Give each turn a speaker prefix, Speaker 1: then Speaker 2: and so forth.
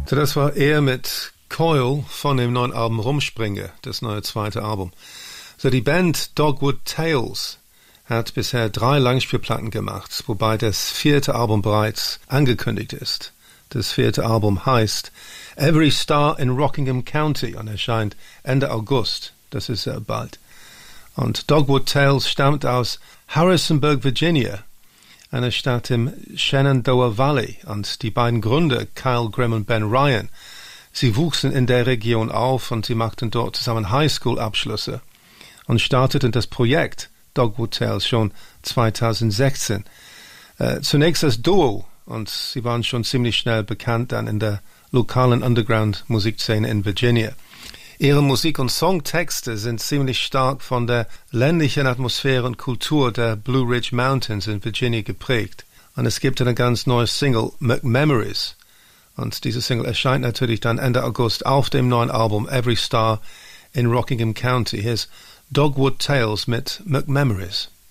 Speaker 1: So, das war er mit Coil von dem neuen Album Rumspringe, das neue zweite Album. So, die Band Dogwood Tales hat bisher 3 Langspielplatten gemacht, wobei das 4. Album bereits angekündigt ist. Das 4. Album heißt Every Star in Rockingham County und erscheint Ende August. Das ist sehr bald. Und Dogwood Tales stammt aus Harrisonburg, Virginia, eine Stadt im Shenandoah Valley. Und die beiden Gründer, Kyle Grimm und Ben Ryan, sie wuchsen in der Region auf und sie machten dort zusammen Highschool-Abschlüsse und starteten das Projekt Dogwood Tales schon 2016. Zunächst als Duo, und sie waren schon ziemlich schnell bekannt dann in der lokalen Underground-Musikszene in Virginia. Ihre Musik- und Songtexte sind ziemlich stark von der ländlichen Atmosphäre und Kultur der Blue Ridge Mountains in Virginia geprägt. Und es gibt eine ganz neue Single, McMemories. Und diese Single erscheint natürlich dann Ende August auf dem neuen Album Every Star in Rockingham County. Hier ist Dogwood Tales mit McMemories.